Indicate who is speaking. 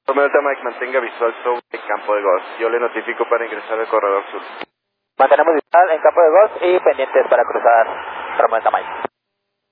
Speaker 1: Romeo Delta Mike, mantenga visual sobre el campo de Ghost. Yo le notifico para ingresar al corredor sur.
Speaker 2: Mantenemos visual en campo de Ghost y pendientes para cruzar Romeo Delta Mike.